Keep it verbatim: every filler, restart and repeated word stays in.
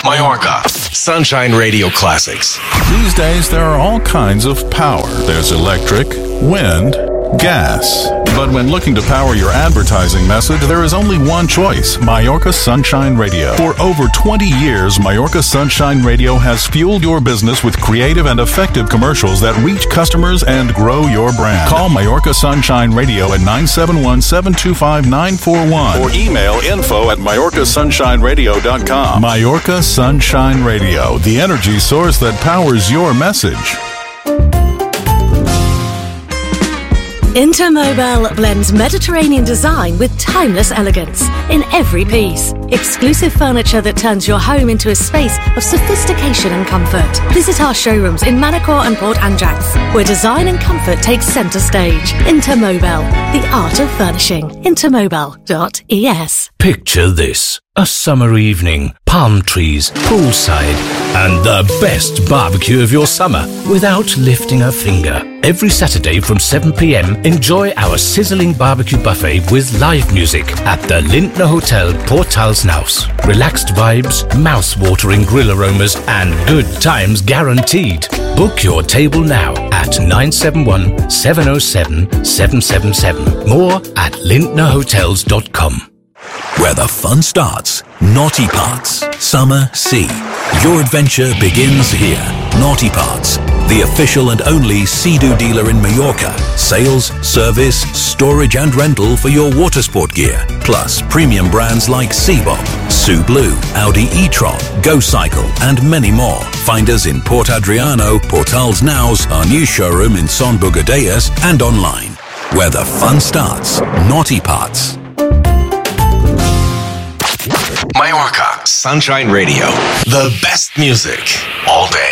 Mallorca. Sunshine Radio Classics. These days, there are all kinds of power. There's electric, wind, gas. But when looking to power your advertising message, there is only one choice: Mallorca Sunshine Radio. For over twenty years, Mallorca Sunshine Radio has fueled your business with creative and effective commercials that reach customers and grow your brand. Call Mallorca Sunshine Radio at nine seven one, seven two five, nine four one or email info at Mallorca Sunshine Radio dot com. Mallorca Sunshine Radio, the energy source that powers your message. Intermobile blends Mediterranean design with timeless elegance in every piece. Exclusive furniture that turns your home into a space of sophistication and comfort. Visit our showrooms in Manacor and Port Anjax, where design and comfort take centre stage. Intermobile, the art of furnishing. Intermobile dot e s. Picture this: a summer evening, palm trees, poolside, and the best barbecue of your summer without lifting a finger. Every Saturday from seven p.m, enjoy our sizzling barbecue buffet with live music at the Lindner Hotel, Portalsnaus. Relaxed vibes, mouth-watering grill aromas, and good times guaranteed. Book your table now at nine seven one, seven oh seven, seven seven seven. More at lindner hotels dot com. Where the fun starts, Naughty Parts, Summer Sea. Your adventure begins here. Naughty Parts, the official and only Sea-Doo dealer in Mallorca. Sales, service, storage and rental for your water sport gear. Plus premium brands like Seabob, Sublue, Audi e-tron, Go Cycle and many more. Find us in Port Adriano, Portalsnaus, our new showroom in Son Bugadeiras and online. Where the fun starts, Naughty Parts. Mallorca Sunshine Radio. The best music all day.